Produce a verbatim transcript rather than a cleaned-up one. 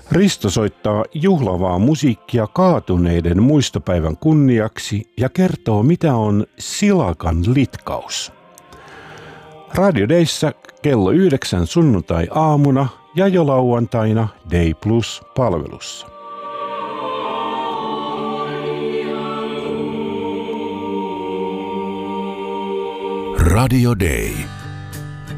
Risto soittaa juhlavaa musiikkia kaatuneiden muistopäivän kunniaksi ja kertoo, mitä on silakan litkaus. Radio Dayssä kello yhdeksän sunnuntai-aamuna ja jo lauantaina Day Plus-palvelussa. Radio Day.